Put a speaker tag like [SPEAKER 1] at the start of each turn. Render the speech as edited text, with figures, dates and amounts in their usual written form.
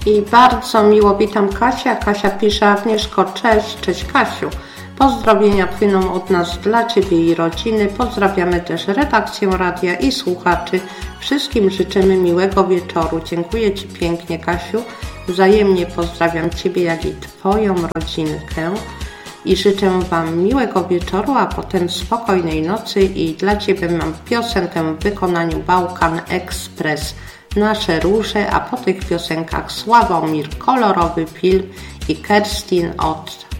[SPEAKER 1] I bardzo miło witam Kasia. Kasia pisze: Agnieszko, cześć. Cześć Kasiu. Pozdrowienia płyną od nas dla Ciebie i rodziny. Pozdrawiamy też redakcję radia i słuchaczy. Wszystkim życzymy miłego wieczoru. Dziękuję Ci pięknie, Kasiu. Wzajemnie pozdrawiam Ciebie, jak i Twoją rodzinkę. I życzę Wam miłego wieczoru, a potem spokojnej nocy. I dla Ciebie mam piosenkę w wykonaniu Bałkan Express, Nasze róże, a po tych piosenkach Sławomir, Kolorowy film i Kerstin od